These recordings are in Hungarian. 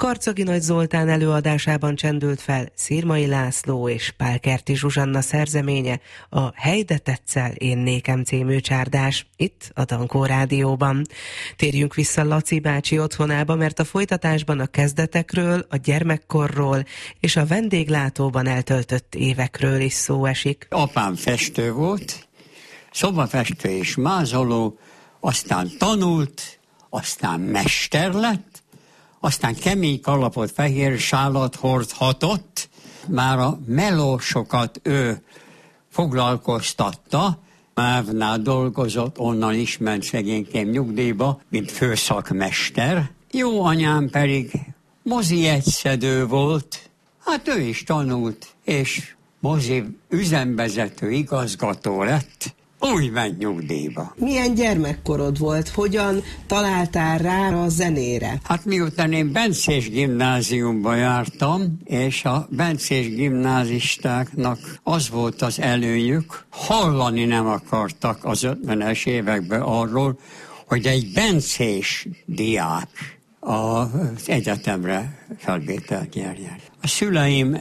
Karcagi Nagy Zoltán előadásában csendült fel Szirmai László és Pálkerti Zsuzsanna szerzeménye, a Hely de tetszel én nékem című csárdás, itt a Dankó Rádióban. Térjünk vissza Laci bácsi otthonába, mert a folytatásban a kezdetekről, a gyermekkorról és a vendéglátóban eltöltött évekről is szó esik. Apám festő volt, szobafestő és mázoló, aztán tanult, aztán mester lett, aztán kemény kalapot, fehér sálat hordhatott, már a melósokat ő foglalkoztatta, Mávnál dolgozott, onnan is ment szegényként nyugdíjba, mint főszakmester. Jó anyám pedig mozi egyszedő volt, hát ő is tanult, és mozi üzemvezető igazgató lett, úgy ment nyugdíjba. Milyen gyermekkorod volt? Hogyan találtál rá a zenére? Hát miután én bencés gimnáziumba jártam, és a bencés gimnázistáknak az volt az előnyük, hallani nem akartak az 50-es években arról, hogy egy bencés diák az egyetemre felvételt nyerjen. A szüleim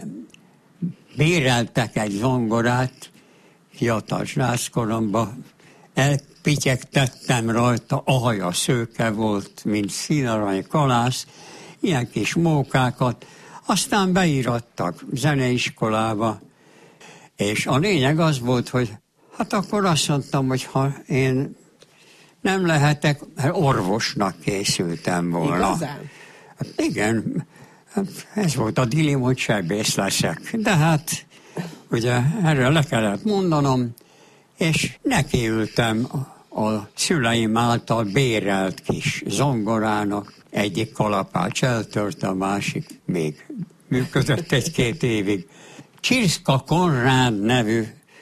béreltek egy zongorát, fiatal sráckoromban, elpityegtettem rajta, a haja szőke volt, mint színarany kalász, ilyen kis mókákat, aztán beírattak zeneiskolába, és a lényeg az volt, hogy hát akkor azt mondtam, hogy ha én nem lehetek, orvosnak készültem volna. Igazán? Hát igen, ez volt a dilim, hogy sebész leszek, de hát ugye erről le kellett mondanom, és nekiültem a szüleim által bérelt kis zongorának. Egyik kalapács eltört, a másik még működött 1-2 évig. Csirszka Konrád nevű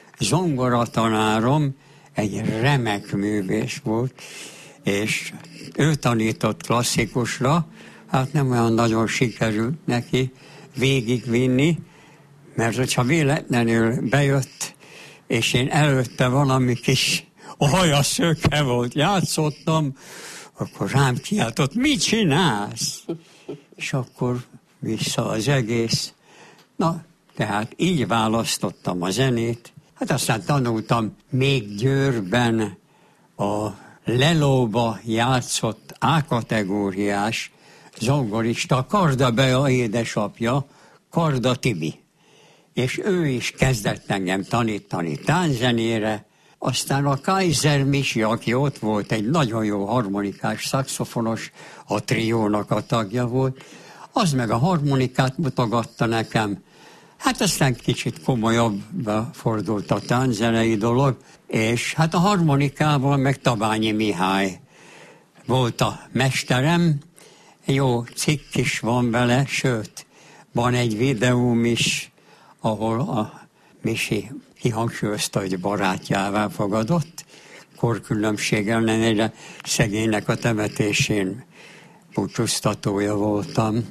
zongoratanárom egy remek művész volt, és ő tanított klasszikusra, hát nem olyan nagyon sikerült neki végigvinni, mert hogyha véletlenül bejött, és én előtte valami kis hajaszöke volt, játszottam, akkor rám kiáltott, mit csinálsz? És akkor vissza az egész. Na, tehát így választottam a zenét. Hát aztán tanultam még Győrben a lelóba játszott A-kategóriás zongorista, Karda Bea édesapja, Karda Tibi. És ő is kezdett engem tanítani tánzenére, aztán a Kaiser Misi, aki ott volt, egy nagyon jó harmonikás szaxofonos, a triónak a tagja volt, az meg a harmonikát mutogatta nekem. Hát aztán kicsit komolyabbba fordult a tánzenei dolog, és hát a harmonikával meg Tabányi Mihály volt a mesterem, jó cikk is van vele, sőt, van egy videóm is, ahol a Misi kihangsúlyozta, hogy barátjává fogadott, korkülönbség ellenére szegénynek a temetésén búcsúztatója voltam,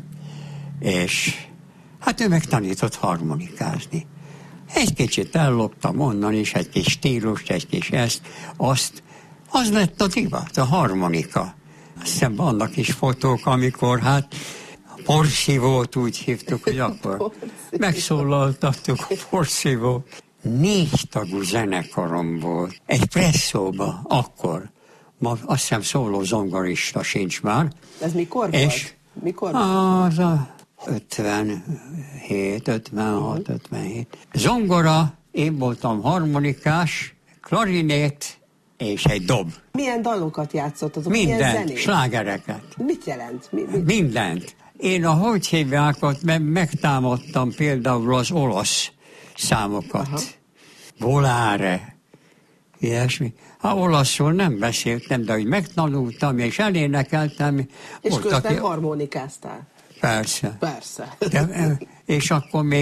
és hát ő meg tanított harmonikázni. Egy kicsit elloptam onnan is, egy kis stílust, egy kis azt, az lett a divat, a harmonika. Azt hiszem vannak is fotók, amikor hát porszívót úgy hívtuk, hogy akkor megszólaltattuk a porszívót. 4 tagú zenekarom volt, egy presszóba akkor. Ma azt hiszem szóló zongorista sincs már. Ez mikor és volt? Mikor az a 57, 56, 57. Zongora, én voltam harmonikás, klarinét és egy dob. Milyen dalokat játszottatok? Milyen Mindent, zenét? slágereket. Mit jelent? Mindent. Én a hogy hívjákat megtámadtam például az olasz számokat. Aha. Volare, ilyesmi. Ha olaszul nem beszéltem, de hogy megtanultam és elénekeltem. És közben harmonikáztál? Persze. Persze. És akkor még